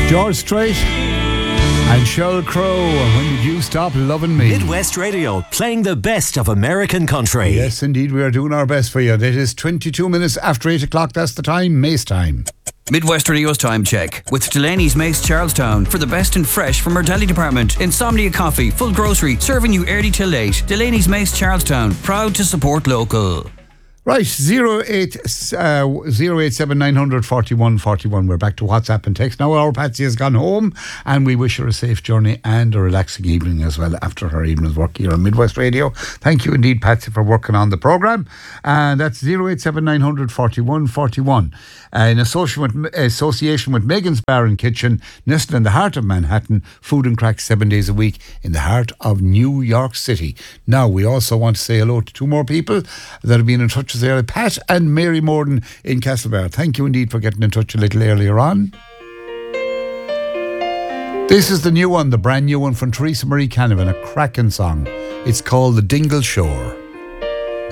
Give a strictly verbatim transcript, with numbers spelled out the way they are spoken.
George Strait and Sheryl Crow. When did you stop loving me? Midwest Radio, playing the best of American country. Yes, indeed, we are doing our best for you. It is twenty-two minutes after eight o'clock. That's the time, Mace time. Midwest Radio's time check with Delaney's Mace Charlestown for the best and fresh from our deli department. Insomnia Coffee, full grocery, serving you early till late. Delaney's Mace Charlestown, proud to support local. Right, zero eight seven nine hundred forty-one forty-one. We're back to WhatsApp and text. Now our Patsy has gone home and we wish her a safe journey and a relaxing evening as well after her evening's work here on Midwest Radio. Thank you indeed, Patsy, for working on the programme. And that's zero eight seven nine hundred forty-one forty-one. Uh, in association with, association with Megan's Bar and Kitchen, nestled in the heart of Manhattan, food and crack seven days a week in the heart of New York City. Now, we also want to say hello to two more people that have been in touch with us, Pat and Mary Morden in Castlebar. Thank you indeed for getting in touch a little earlier on. This is the new one, the brand new one from Teresa Marie Canavan, a cracking song. It's called The Dingle Shore.